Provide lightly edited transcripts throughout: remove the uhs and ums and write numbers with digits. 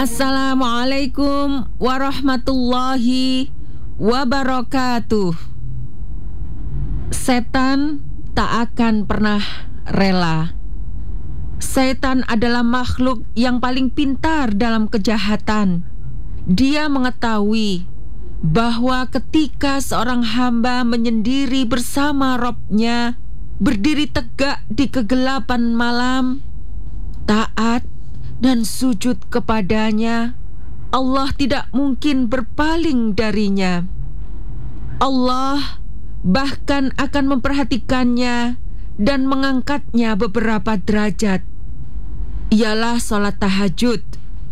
Assalamualaikum warahmatullahi wabarakatuh. Setan tak akan pernah rela. Setan adalah makhluk yang paling pintar dalam kejahatan. Dia mengetahui bahwa ketika seorang hamba menyendiri bersama Robnya, berdiri tegak di kegelapan malam, taat dan sujud kepadanya, Allah tidak mungkin berpaling darinya. Allah bahkan akan memperhatikannya dan mengangkatnya beberapa derajat. Ialah sholat tahajud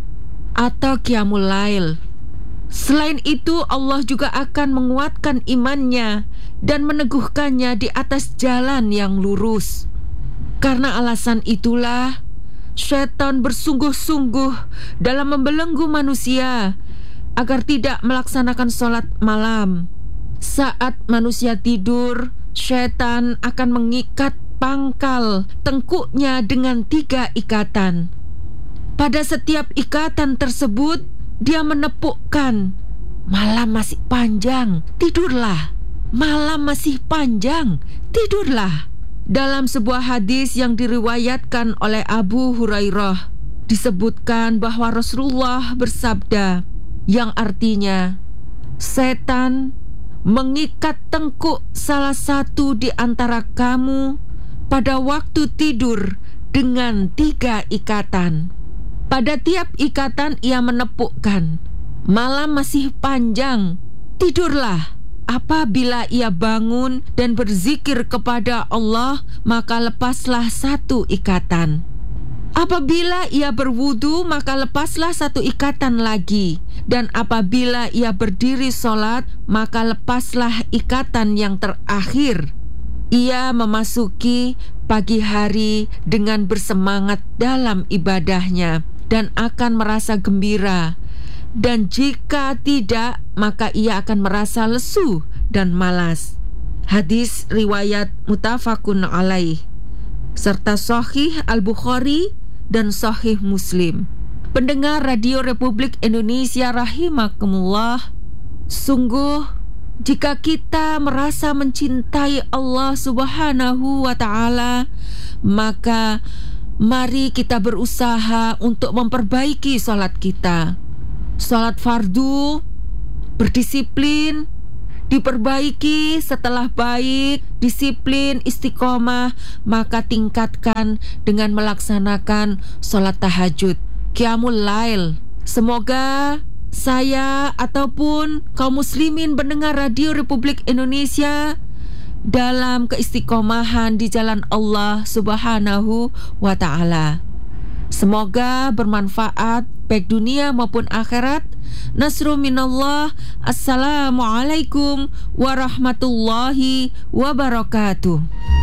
atau qiyamul lail. Selain itu, Allah juga akan menguatkan imannya dan meneguhkannya di atas jalan yang lurus. Karena alasan itulah syaitan bersungguh-sungguh dalam membelenggu manusia agar tidak melaksanakan sholat malam. Saat manusia tidur, syaitan akan mengikat pangkal tengkuknya dengan 3 ikatan. Pada setiap ikatan tersebut, dia menepukkan, malam masih panjang, tidurlah. Malam masih panjang, tidurlah. Dalam sebuah hadis yang diriwayatkan oleh Abu Hurairah, disebutkan bahwa Rasulullah bersabda, yang artinya, setan mengikat tengkuk salah satu di antara kamu pada waktu tidur dengan 3 ikatan. Pada tiap ikatan ia menepukkan, malam masih panjang, tidurlah. Apabila ia bangun dan berzikir kepada Allah, maka lepaslah 1 ikatan. Apabila ia berwudu, maka lepaslah 1 ikatan lagi. Dan apabila ia berdiri sholat, maka lepaslah ikatan yang terakhir. Ia memasuki pagi hari dengan bersemangat dalam ibadahnya dan akan merasa gembira. Dan jika tidak, maka ia akan merasa lesu dan malas. Hadis riwayat muttafaqun alaih, serta Sahih Al-Bukhari dan Sahih Muslim. Pendengar Radio Republik Indonesia rahimakumullah, sungguh jika kita merasa mencintai Allah Subhanahu wa ta'ala, maka mari kita berusaha untuk memperbaiki sholat kita. Sholat fardu, berdisiplin, diperbaiki. Setelah baik, disiplin, istiqomah, maka tingkatkan dengan melaksanakan sholat tahajud, qiyamul lail. Semoga saya ataupun kaum muslimin pendengar Radio Republik Indonesia dalam keistiqomahan di jalan Allah Subhanahu wa ta'ala. Semoga bermanfaat baik dunia maupun akhirat. Nasrul minallah. Assalamualaikum warahmatullahi wabarakatuh.